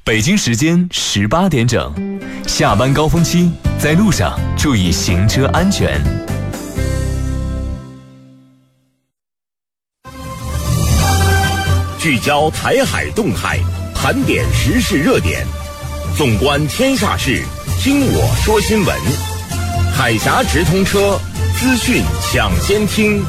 北京时间18点整，下班高峰期，在路上注意行车安全。 聚焦台海动态，盘点时事热点，纵观天下事，听我说新闻。海峡直通车，资讯抢先听。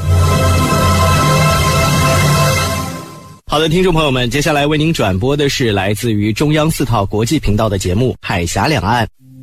好的，听众朋友们，接下来为您转播的是来自于中央4套国际频道的节目《海峡两岸》。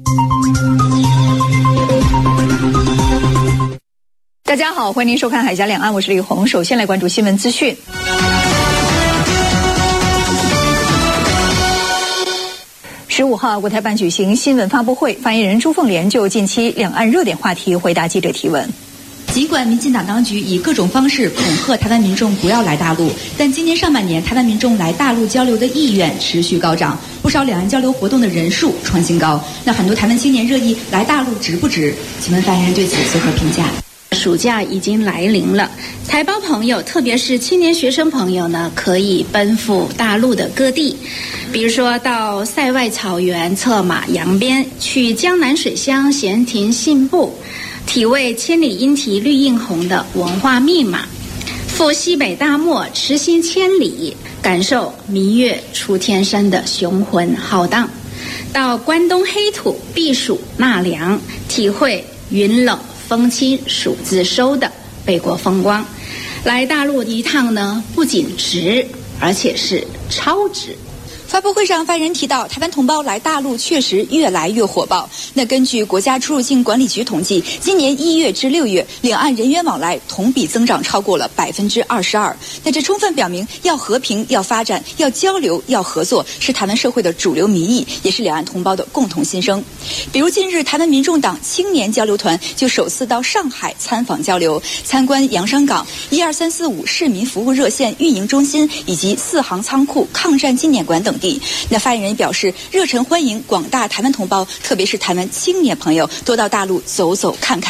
大家好，欢迎您收看《海峡两岸》，我是李红。首先来关注新闻资讯。15号，国台办举行新闻发布会，发言人朱凤莲就近期两岸热点话题回答记者提问。 尽管民进党当局以各种方式恐吓台湾民众不要来大陆，但今年上半年台湾民众来大陆交流的意愿持续高涨，不少两岸交流活动的人数创新高。那很多台湾青年热议来大陆值不值？请问发言人对此作何评价？ 暑假已经来临了，台胞朋友，特别是青年学生朋友呢，可以奔赴大陆的各地，比如说到塞外草原策马扬鞭，去江南水乡闲庭信步，体味千里莺啼绿映红的文化密码，赴西北大漠驰行千里，感受明月出天山的雄浑浩荡，到关东黑土避暑纳凉，体会云冷风轻暑自收的北国风光。来大陆一趟呢，不仅值，而且是超值。 发布会上，发言人提到，台湾同胞来大陆确实越来越火爆。那根据国家出入境管理局统计，今年1月至6月，两岸人员往来同比增长超过了22%。那这充分表明，要和平、要发展、要交流、要合作，是台湾社会的主流民意，也是两岸同胞的共同心声。比如近日，台湾民众党青年交流团就首次到上海参访交流，参观洋商港、12345市民服务热线运营中心以及4行仓库、抗战纪念馆等地。那发言人表示，热忱欢迎广大台湾同胞，特别是台湾青年朋友多到大陆走走看看。